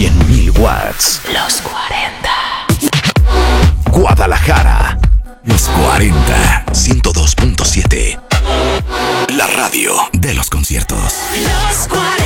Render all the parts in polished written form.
100.000 watts. Los 40. Guadalajara. Los 40. 102.7. La radio de los conciertos. Los 40.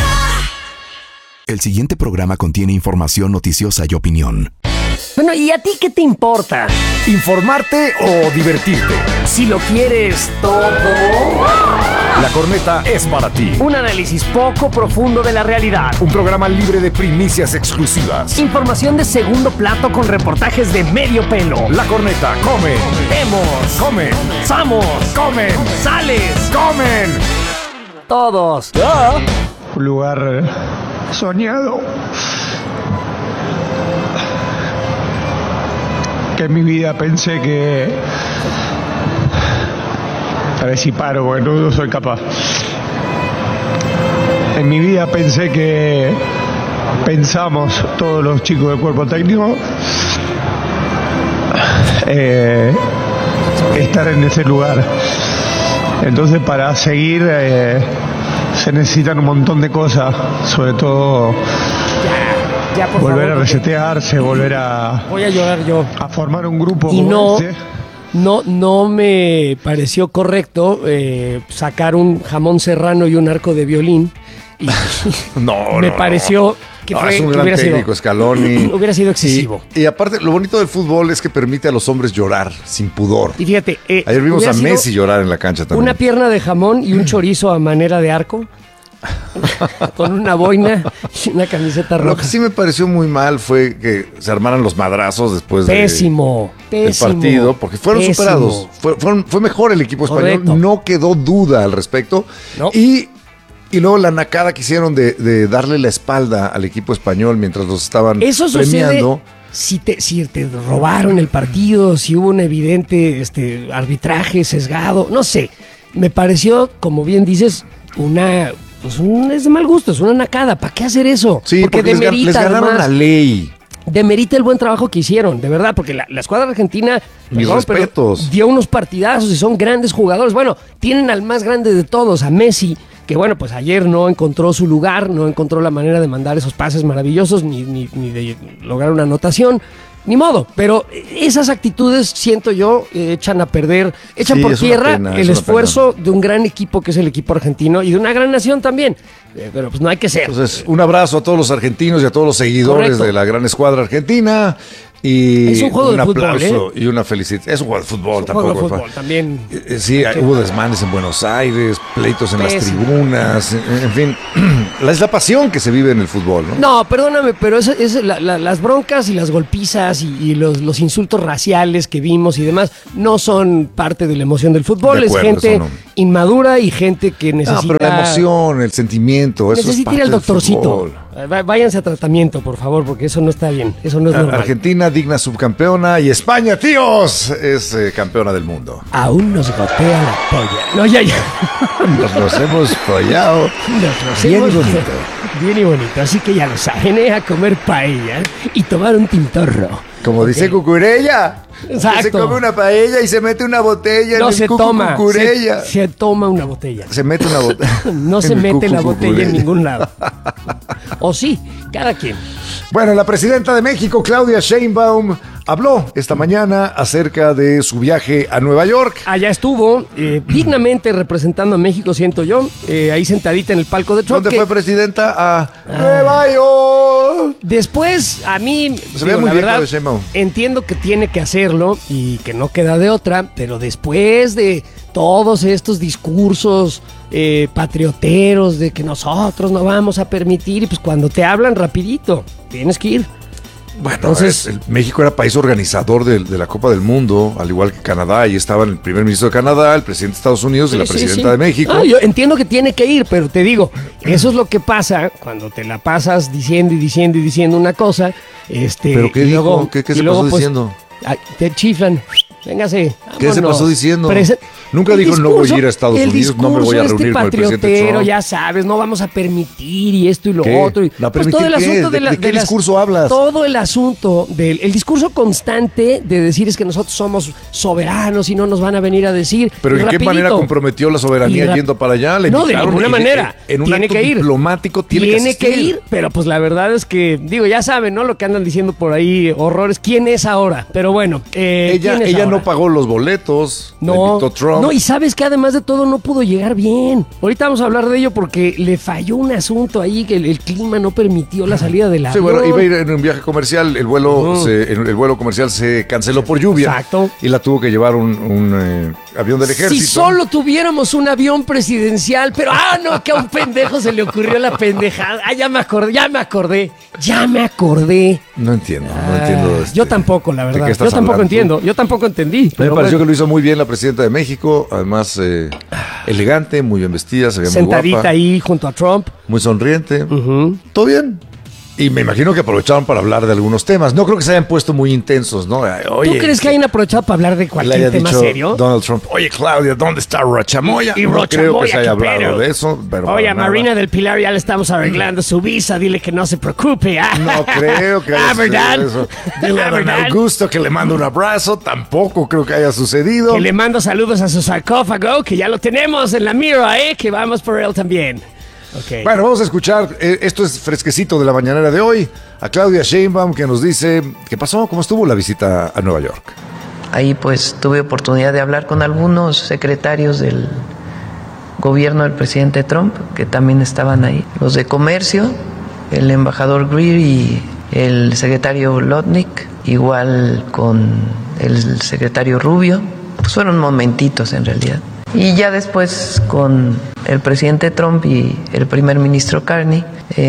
El siguiente programa contiene información noticiosa y opinión. Bueno, ¿y a ti qué te importa? ¿Informarte o divertirte? Si lo quieres todo. La Corneta es para ti. Un análisis poco profundo de la realidad. Un programa libre de primicias exclusivas. Información de segundo plato con reportajes de medio pelo. La Corneta, comen. Vemos. Comen. Somos. Comen. Sales. Comen. Todos. Un lugar soñado que en mi vida pensé que... A ver si paro, porque no soy capaz. En mi vida pensé que pensamos todos los chicos del cuerpo técnico estar en ese lugar. Entonces para seguir se necesitan un montón de cosas, sobre todo Ya, por volver favor, a resetearse, volver voy a llorar yo. a formar un grupo Y como no, este. no me pareció correcto sacar un jamón serrano y un arco de violín. Y me pareció que, es un que gran hubiera técnico, sido, Scaloni. hubiera sido excesivo. Y aparte, lo bonito del fútbol es que permite a los hombres llorar sin pudor. Y fíjate, Ayer vimos hubiera a sido Messi llorar en la cancha también. una pierna de jamón y un chorizo a manera de arco, con una boina y una camiseta Lo roja. que sí me pareció muy mal fue que se armaran los madrazos después Pésimo, del pésimo. partido, porque fueron pésimo. superados. Fue mejor el equipo español, Correcto. no quedó duda al respecto. No. Y luego la nacada que hicieron de darle la espalda al equipo español mientras los estaban Eso premiando. sucede si te robaron el partido, si hubo un evidente arbitraje sesgado, no sé. Me pareció, como bien dices, es de mal gusto, es una nacada. ¿Para qué hacer eso? Sí, porque les ganaron además, la ley. demerita el buen trabajo que hicieron, de verdad, porque la escuadra argentina Mis pero respetos. dio unos partidazos y son grandes jugadores. Bueno, tienen al más grande de todos, a Messi, que bueno, pues ayer no encontró su lugar, no encontró la manera de mandar esos pases maravillosos, ni de lograr una anotación. Ni modo, pero esas actitudes, siento yo, echan Sí, por es una tierra pena, el es una esfuerzo de un gran equipo que es el equipo argentino y de una gran nación también. Pero pues no hay que ser. Entonces, un abrazo a todos los argentinos y a todos los seguidores Correcto. de la gran escuadra argentina. Y Es un juego de fútbol, aplauso y una felicidad. Es un juego de fútbol, Juego de tampoco. fútbol también. Sí, hubo desmanes en Buenos Aires, pleitos en las Pésimo. tribunas, en fin. Es la pasión que se vive en el fútbol, ¿no? No, perdóname, pero las broncas y las golpizas y los insultos raciales que vimos y demás no son parte de la emoción del fútbol. De acuerdo, es gente eso no. inmadura y gente que No, necesita... pero la emoción, el sentimiento, eso es necesita parte ir al del doctorcito. fútbol. Váyanse a tratamiento, por favor, porque eso no está bien. Eso no es normal. Argentina, digna subcampeona, y España, tíos, es campeona del mundo. Aún nos gotea la polla. No, ya. Nos hemos follado. Nos Bien y hemos- bonito. Bien y bonito. Así que ya lo saben, a comer paella y tomar un tintorro. Como dice Cucurella. Exacto. Se come una paella y se mete una botella No en se el toma. Cucurella. Se toma una botella. Se mete una botella. No se en el mete la Cucurella. botella en ningún lado. O sí, cada quien. Bueno, la presidenta de México, Claudia Sheinbaum, habló esta mañana acerca de su viaje a Nueva York. Allá estuvo, dignamente representando a México, siento yo, ahí sentadita en el palco de Trump. ¿Dónde que fue presidenta? A Nueva York. Después, a mí, Se veía digo, muy la bien verdad, Claudia Sheinbaum. entiendo que tiene que hacerlo y que no queda de otra, pero después de todos estos discursos patrioteros de que nosotros no vamos a permitir, y pues cuando te hablan rapidito, tienes que ir. Bueno, Entonces- México era país organizador de la Copa del Mundo, al igual que Canadá. Ahí estaban el primer ministro de Canadá, el presidente de Estados Unidos y la Sí, presidenta sí. de México. Ah, yo entiendo que tiene que ir, pero te digo, eso es lo que pasa cuando te la pasas diciendo y diciendo y diciendo una cosa. ¿Pero qué y dijo? ¿Qué y se luego, pasó pues, diciendo? Te chiflan. Véngase. ¿Qué se vámonos. pasó diciendo? Nunca El dijo no voy a discurso- ir a Estados el Unidos, no me voy a discurso reunir con el presidente patriotero, Trump. ya sabes, no vamos a permitir y esto y lo ¿Qué? otro. ¿No Pues permitir todo el qué? asunto ¿De qué discurso hablas? Todo el asunto el discurso constante de decir es que nosotros somos soberanos y no nos van a venir a decir. Pero Y ¿en qué rapidito. manera comprometió la soberanía Y rap- yendo para allá? Le No, de invitaron ninguna y manera. En un Tiene acto que ir. diplomático tiene que asistir. ir, pero pues la verdad es que, digo, ya saben, ¿no? Lo que andan diciendo por ahí, horrores. ¿Quién es ahora? Pero bueno, Ella ¿quién es ahora? no pagó los boletos, le No, invitó Trump. no, y sabes que además de todo no pudo llegar bien. Ahorita vamos a hablar de ello porque le falló un asunto ahí que el clima no permitió la salida del Sí, avión. bueno, iba a ir en un viaje comercial, el vuelo, el vuelo comercial se canceló por lluvia. Exacto. Y la tuvo que llevar un avión del ejército. Si solo tuviéramos un avión presidencial, pero no, que a un pendejo se le ocurrió la pendejada. Ya me acordé. No entiendo. Yo tampoco, la ¿de verdad. qué estás Yo tampoco hablando tú? entiendo. Yo tampoco entendí. Me pero pareció bueno, que lo hizo muy bien la presidenta de México, además elegante, muy bien vestida, se veía muy sentadita guapa, ahí junto a Trump. muy sonriente. ¿Todo bien? Y me imagino que aprovecharon para hablar de algunos temas. No creo que se hayan puesto muy intensos, ¿no? Oye, ¿Tú crees que hayan aprovechado para hablar de le cualquier haya tema dicho serio? Donald Trump, oye Claudia, ¿dónde está Rochamoya? Y No creo que se haya Rochamoya, ¿qué hablado pedo? de eso, pero Oye, para a nada. Marina del Pilar ya le estamos arreglando su visa, dile que no se preocupe. No creo que haya ¿verdad? sucedido eso. Dile a don ¿Verdad? Augusto que le mando un abrazo, tampoco creo que haya sucedido. Que le mando saludos a su sarcófago, que ya lo tenemos en la mira, que vamos por él también. Okay. Bueno, vamos a escuchar, esto es fresquecito de la mañanera de hoy, a Claudia Sheinbaum que nos dice, ¿qué pasó? ¿Cómo estuvo la visita a Nueva York? Ahí pues tuve oportunidad de hablar con algunos secretarios del gobierno del presidente Trump, que también estaban ahí. Los de comercio, el embajador Greer y el secretario Lotnick, igual con el secretario Rubio. Pues fueron momentitos en realidad. Y ya después con el presidente Trump y el primer ministro Carney,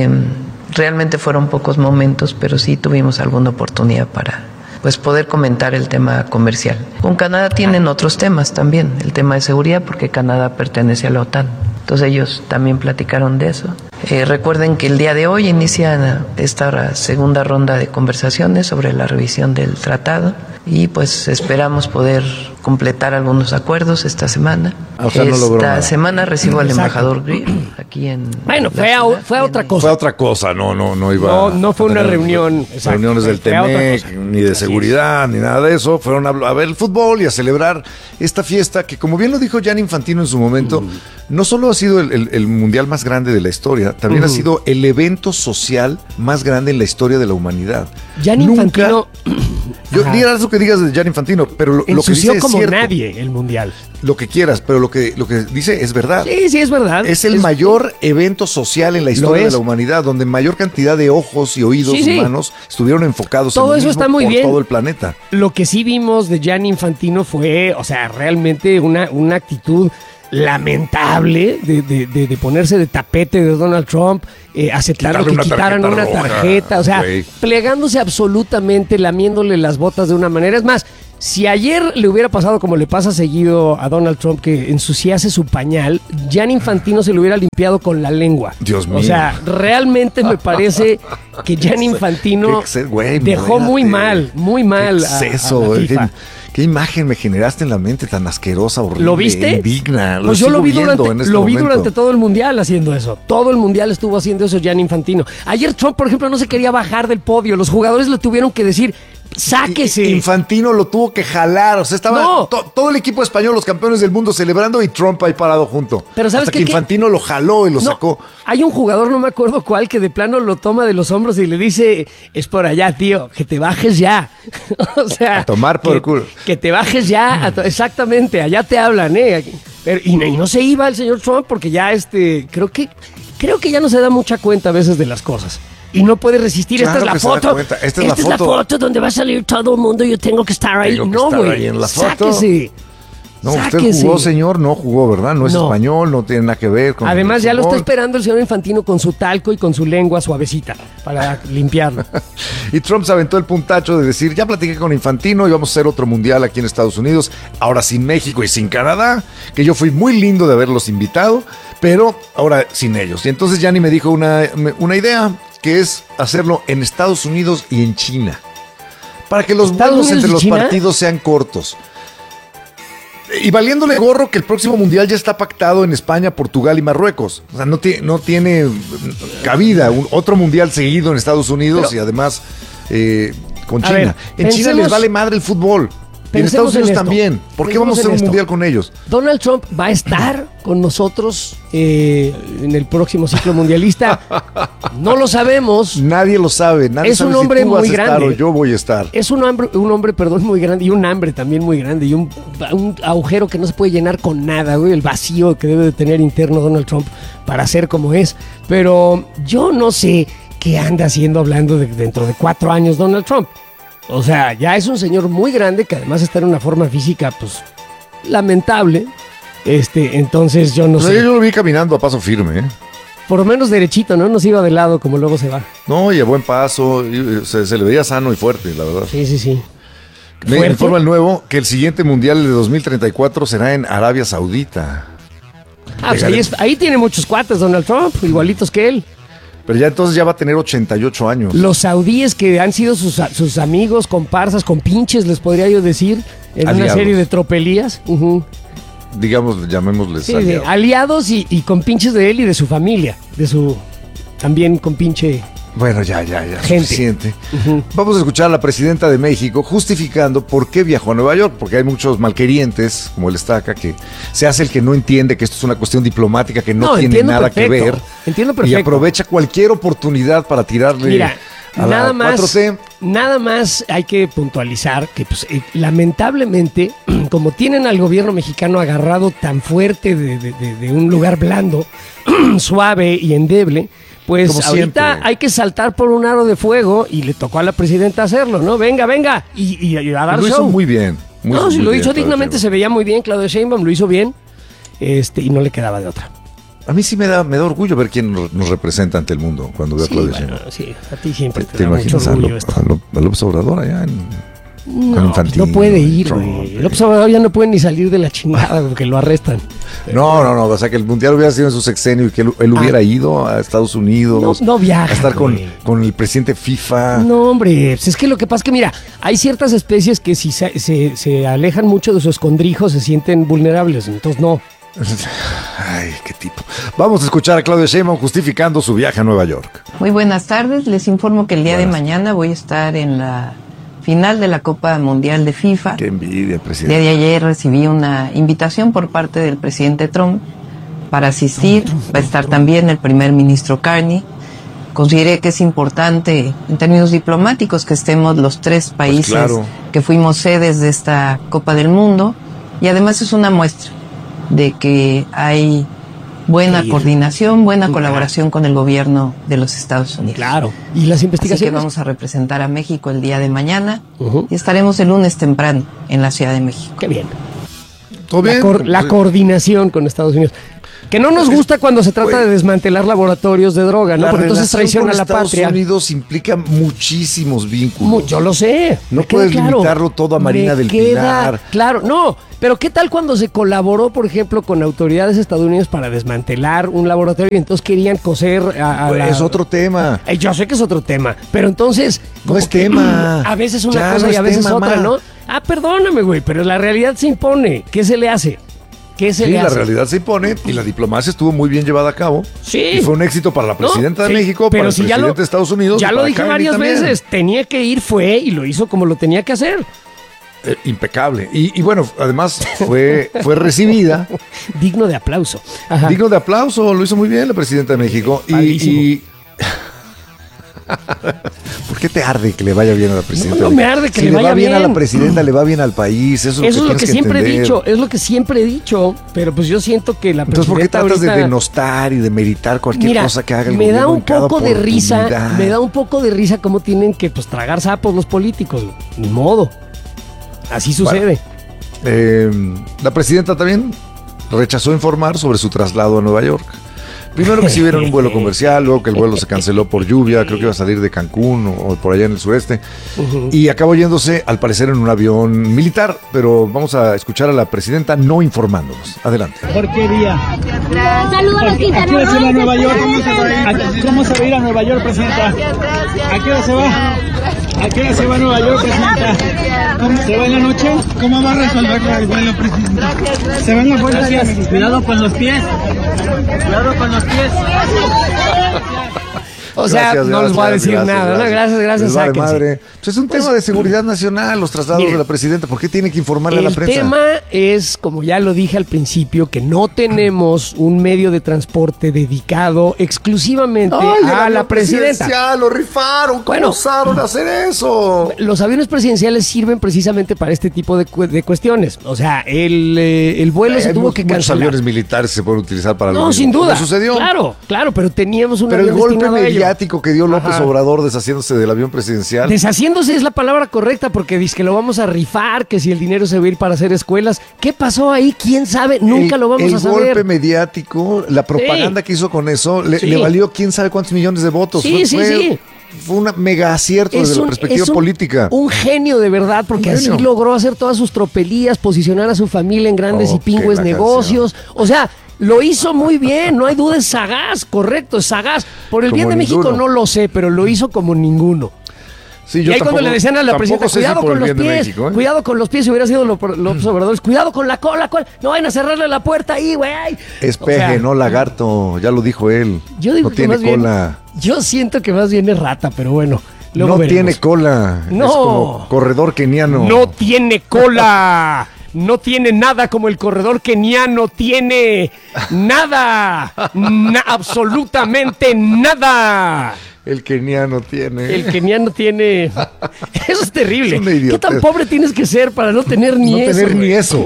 realmente fueron pocos momentos, pero sí tuvimos alguna oportunidad para pues poder comentar el tema comercial. Con Canadá tienen otros temas también, el tema de seguridad, porque Canadá pertenece a la OTAN. Entonces ellos también platicaron de eso. Recuerden que el día de hoy inicia esta segunda ronda de conversaciones sobre la revisión del tratado y pues esperamos poder completar algunos acuerdos esta semana. O sea, no logró nada. Esta semana recibo al Exacto. embajador Greer aquí en... Bueno, la ciudad. fue a otra cosa. Fue otra cosa, no iba. No fue a una tener reunión, exacto. Reuniones del Fue a otra TEMEC, cosa. ni de Así seguridad, ni nada de eso. Fueron a ver el fútbol y a celebrar esta fiesta que, como bien lo dijo Gianni Infantino en su momento, no solo ha sido el mundial más grande de la historia, también ha sido el evento social más grande en la historia de la humanidad. Gianni Infantino Yo Ajá. digas lo que digas de Gianni Infantino, pero lo que dice ensució es como cierto. nadie el mundial. Lo que quieras, pero lo que dice es verdad. Sí, es verdad. Es el mayor evento social en la historia de es. la humanidad, donde mayor cantidad de ojos y oídos Sí, sí. humanos estuvieron enfocados Todo en lo eso mismo está muy por bien. todo el planeta. Lo que sí vimos de Gianni Infantino fue, o sea, realmente una actitud lamentable de ponerse de tapete de Donald Trump, aceptando Quitarle que una quitaran tarjeta una roja, tarjeta, o sea, güey. plegándose absolutamente, lamiéndole las botas de una manera. Es más, si ayer le hubiera pasado como le pasa seguido a Donald Trump, que ensuciase su pañal, Gianni Infantino se lo hubiera limpiado con la lengua. Dios mío. O sea, realmente me parece que Gianni Infantino Güey, dejó muy muérate. mal Qué a exceso, la güey. FIFA. ¿Qué imagen me generaste en la mente tan asquerosa, horrible? ¿Lo viste? Indigna. Pues yo lo vi sigo viendo en este lo vi momento. durante todo el mundial haciendo eso. Todo el mundial estuvo haciendo eso Gianni Infantino. Ayer Trump, por ejemplo, no se quería bajar del podio. Los jugadores le tuvieron que decir, sáquese. Infantino lo tuvo que jalar. O sea, estaba No. todo el equipo español, los campeones del mundo, celebrando y Trump ahí parado junto. Pero ¿sabes Hasta qué? que Infantino lo jaló y lo No, sacó. hay un jugador, no me acuerdo cuál, que de plano lo toma de los hombros y le dice, es por allá, tío, que te bajes ya. O sea, A tomar por que, culo. que te bajes ya. Exactamente, allá te hablan, ¿eh? Pero, y no se iba el señor Trump porque ya creo que ya no se da mucha cuenta a veces de las cosas. Y no puede resistir. Claro Esta que es se la da foto. cuenta. Esta es la foto. foto donde va a salir todo el mundo. Yo tengo que estar ahí. Tengo que No, estar güey. ahí en la foto. Sáquese. No, usted Sáquese. jugó, señor, no jugó, ¿verdad? No es No. español, no tiene nada que ver con Además, el ya lo está fútbol. esperando el señor Infantino con su talco y con su lengua suavecita para limpiarlo. Y Trump se aventó el puntacho de decir, ya platiqué con Infantino y vamos a hacer otro mundial aquí en Estados Unidos, ahora sin México y sin Canadá, que yo fui muy lindo de haberlos invitado, pero ahora sin ellos. Y entonces Gianni me dijo una idea, que es hacerlo en Estados Unidos y en China, para que los ¿Estados vuelos Unidos entre y los China? partidos sean cortos. Y valiéndole gorro que el próximo mundial ya está pactado en España, Portugal y Marruecos. O sea, no tiene cabida otro mundial seguido en Estados Unidos y además con China. Ver, en China les vale madre el fútbol. Y en Estados Unidos también. ¿Por qué vamos a hacer un mundial con ellos? Donald Trump va a estar con nosotros en el próximo ciclo mundialista. No lo sabemos. Nadie lo sabe. Nadie es sabe un hombre si tú muy vas a estar grande. o yo voy a estar. Es un hombre, muy grande y un hambre también muy grande y un agujero que no se puede llenar con nada, güey. El vacío que debe de tener interno Donald Trump para ser como es. Pero yo no sé qué anda haciendo hablando de dentro de 4 años Donald Trump. O sea, ya es un señor muy grande que además está en una forma física, pues, lamentable. Entonces yo no sé. Yo lo vi caminando a paso firme, ¿eh? Por lo menos derechito, ¿no? No se iba de lado como luego se va. No, y a buen paso. Se le veía sano y fuerte, la verdad. Sí. Me informa el Nuevo que el siguiente mundial de 2034 será en Arabia Saudita. Pues ahí tiene muchos cuates Donald Trump, igualitos que él. Pero ya entonces ya va a tener 88 años. Los saudíes que han sido sus amigos, comparsas, compinches, les podría yo decir, en aliados. Una serie de tropelías. Digamos, llamémosles Sí, aliados. aliados y compinches de él y de su familia, de su también compinche. Bueno, ya, Gente. suficiente. Vamos a escuchar a la presidenta de México justificando por qué viajó a Nueva York, porque hay muchos malquerientes, como él está acá, que se hace el que no entiende que esto es una cuestión diplomática que no tiene nada que ver. Entiendo perfecto. Y aprovecha cualquier oportunidad para tirarle Mira, a nada la más, 4T. Nada más hay que puntualizar que pues, lamentablemente, como tienen al gobierno mexicano agarrado tan fuerte de un lugar blando, suave y endeble, pues Como ahorita siempre. hay que saltar por un aro de fuego y le tocó a la presidenta hacerlo, ¿no? Venga, y a dar Lo hizo show. muy bien. No, si lo bien, hizo Claudia dignamente, Sheinbaum. se veía muy bien, Claudia Sheinbaum lo hizo bien, y no le quedaba de otra. A mí sí me da orgullo ver quién nos representa ante el mundo cuando veo a Sí, Claudia bueno, Sheinbaum. sí, a ti siempre te ¿Te da mucho imaginas a orgullo esto. López Obrador allá con No, Infantino, no puede ir, Trump, güey. López Obrador ya no puede ni salir de la chingada porque lo arrestan. No, o sea que el mundial hubiera sido en su sexenio y que él hubiera ido a Estados Unidos. No viaja, a estar güey. con el presidente FIFA. No, hombre, pues es que lo que pasa es que, mira, hay ciertas especies que si se alejan mucho de su escondrijo se sienten vulnerables, entonces no. Ay, qué tipo. Vamos a escuchar a Claudia Sheinbaum justificando su viaje a Nueva York. Muy buenas tardes, les informo que el día de mañana voy a estar en la final de la Copa Mundial de FIFA. Qué envidia, El presidente. día de ayer recibí una invitación por parte del presidente Trump para asistir. Va a estar también el primer ministro Carney. Consideré que es importante en términos diplomáticos que estemos los 3 países claro. que fuimos sedes de esta Copa del Mundo, y además es una muestra de que hay buena coordinación, buena colaboración con el gobierno de los Estados Unidos. Claro. Y las Así que investigaciones. vamos a representar a México el día de mañana Ujú. y estaremos el lunes temprano en la Ciudad de México. Qué bien. ¿Todo bien? La coordinación con Estados Unidos. Que no nos gusta cuando se trata de desmantelar laboratorios de droga, ¿no? La Porque entonces relación traiciona a la con Estados patria. Unidos implica muchísimos vínculos. Yo lo sé. No me queda puedes claro. limitarlo todo a Marina Me del queda Pilar. Claro, no. Pero ¿qué tal cuando se colaboró, por ejemplo, con autoridades estadounidenses para desmantelar un laboratorio y entonces querían coser a la... Es otro tema. Yo sé que es otro tema, pero entonces... No como es que, tema. A veces una Ya cosa no y a es veces tema, otra, ma. ¿no? Perdóname, güey, pero la realidad se impone. ¿Qué se le hace? ¿Qué se Sí, le la hace? realidad se impone y la diplomacia estuvo muy bien llevada a cabo. Sí. Y fue un éxito para la presidenta No, de sí, México, pero para el si presidente de Estados Unidos. Ya y lo para dije Carney varias también. veces. Tenía que ir, fue y lo hizo como lo tenía que hacer. Impecable. Y bueno, además fue recibida. Digno de aplauso. Ajá. Digno de aplauso, lo hizo muy bien la presidenta de México. Padrísimo. ¿Por qué te arde que le vaya bien a la presidenta? No me arde que Si le vaya va bien a la bien. presidenta, le va bien al país. Eso Eso es lo tienes que siempre he entender. dicho, es lo que siempre he dicho, pero pues yo siento que la Entonces, ¿por qué presidenta tratas de ahorita- denostar y de meritar cualquier Mira, cosa que haga el me da gobierno un en cada poco de risa, oportunidad? me da un poco de risa cómo tienen que pues tragar sapos los políticos, ni modo. Así sucede. La presidenta también rechazó informar sobre su traslado a Nueva York. Primero que se hubiera un vuelo comercial, luego que el vuelo se canceló por lluvia, creo que iba a salir de Cancún o por allá en el sureste, y acabó yéndose al parecer en un avión militar, pero vamos a escuchar a la presidenta no informándonos. Adelante. ¿Por qué día? Saludos a los ¿A qué hora gitanos. se va a Nueva York? ¿Cómo se va a ir a Nueva York, presidenta? ¿A qué hora se va? ¿A qué hora se va a Nueva York, presidenta? ¿Se va en la noche? ¿Cómo va a resolverlo el vuelo, presidenta? ¿Se va en la puerta? Cuidado con los pies. Cuidado con los pies. O sea, no les voy a decir nada, ¿no? Gracias, Les vale sáquense. madre. Pues es un tema de seguridad nacional, los traslados Mire, de la presidenta. ¿Por qué tiene que informarle a la prensa? El tema es, como ya lo dije al principio, que no tenemos un medio de transporte dedicado exclusivamente a la presidenta. Lo rifaron, ¿cómo osaron hacer eso? Los aviones presidenciales sirven precisamente para este tipo de cuestiones. O sea, el vuelo se tuvo que Muchos cancelar. aviones militares se pueden utilizar para No, lo sin mismo. duda. ¿Cómo sucedió? Claro, pero teníamos un Pero el avión golpe destinado a ello. mediático que dio López Ajá. Obrador deshaciéndose del avión presidencial. Deshaciéndose es la palabra correcta porque dice que lo vamos a rifar, que si el dinero se va a ir para hacer escuelas. ¿Qué pasó ahí? ¿Quién sabe? Nunca lo vamos a saber. El golpe mediático, la propaganda que hizo con eso, le valió quién sabe cuántos millones de votos. Sí. Fue un mega acierto desde la perspectiva política. Un genio de verdad, porque Un así genio. logró hacer todas sus tropelías, posicionar a su familia en grandes y Oh, pingües qué la negocios. O sea, lo hizo muy bien, no hay duda, es sagaz, correcto, es sagaz. Por el Como bien de México ninguno. no lo sé, pero lo hizo como ninguno. Sí, Y ahí cuando le decían a la presidenta, sé si cuidado por con el los bien de pies, México, ¿eh? cuidado con los pies, si hubiera sido López Obrador, cuidado con la cola, no vayan a cerrarle la puerta ahí, güey. Es O peje, sea, no lagarto, ya lo dijo él. Yo digo no que tiene más bien- cola. Yo siento que más bien es rata, pero bueno. Luego No veremos. tiene cola. No. Es como corredor keniano. No tiene cola. No tiene nada como el corredor keniano. Tiene nada. Absolutamente nada. El keniano tiene. El keniano tiene. Eso es terrible. Es una ¿Qué idiotez. tan pobre tienes que ser para no tener ni no eso? tener ni güey? eso.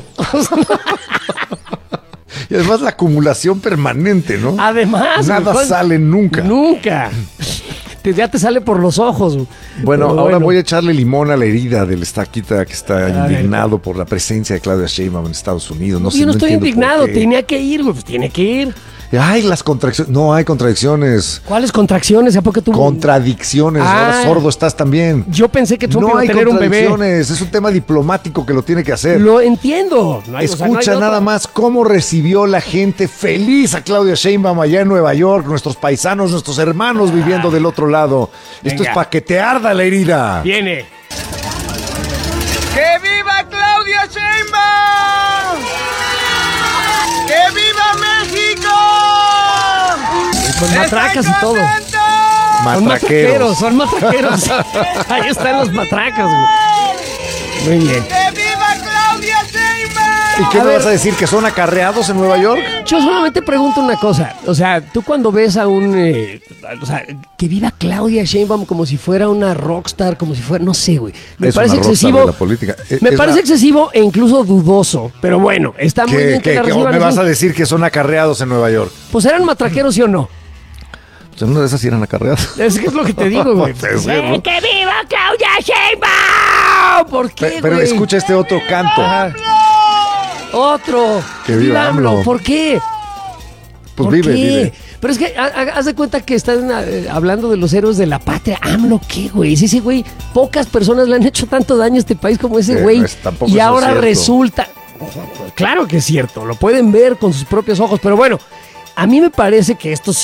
Y además la acumulación permanente, ¿no? Además. Nada güey, sale nunca. Nunca. Ya te sale por los ojos. Güey. Bueno, Pero ahora voy a echarle limón a la herida del estaquita que está ver. indignado por la presencia de Claudia Sheinbaum en Estados Unidos. No sé, Yo no estoy entiendo por indignado. qué. Tenía que ir, güey. Pues tiene que ir. Ay, las contracciones. No hay contradicciones. ¿Cuáles contracciones? ¿A poco tú? Contradicciones. Ahora Ah. sordo estás también. Yo pensé que Trump No iba a hay tener un bebé. contradicciones. Es un tema diplomático que lo tiene que hacer. Lo entiendo. No hay- o sea, no hay Escucha de otra. nada más cómo recibió la gente feliz a Claudia Sheinbaum allá en Nueva York, nuestros paisanos, nuestros hermanos viviendo del otro lado. Esto Venga. es para que te arda la herida. Viene. ¡Que viva Claudia Sheinbaum! ¡Que viva México! Con matracas y todo. Matraqueros. Son matraqueros. Ahí están los matracas, güey. Muy bien. ¡Que viva Claudia Sheinbaum! ¿Y qué A me ver. vas a decir? ¿Que son acarreados en Nueva York? Yo solamente pregunto una cosa. O sea, tú cuando ves a un... o sea, que viva Claudia Sheinbaum como si fuera una rockstar, como si fuera... No sé, güey. Me Es parece una rockstar excesivo. de la política. Me Es parece una- excesivo e incluso dudoso. Pero bueno, está muy bien que la ¿O reciban me así. vas a decir que son acarreados en Nueva York? Pues eran matraqueros, ¿sí o no? Pues en una de esas sí eran acarreados. Es que es lo que te digo, güey. Puede ser, ¿no? ¡Que viva Claudia Sheinbaum! ¿Por qué, Pero güey? escucha este otro canto. Ajá. Otro. Que viva AMLO. ¿Por qué? Pues ¿Por vive, qué? vive. Pero es que haz de cuenta que están hablando de los héroes de la patria. AMLO, ¿qué, güey? Sí, ese güey, pocas personas le han hecho tanto daño a este país como ese güey. Tampoco Y eso es ahora cierto. resulta... Claro que es cierto, lo pueden ver con sus propios ojos, pero bueno, a mí me parece que esto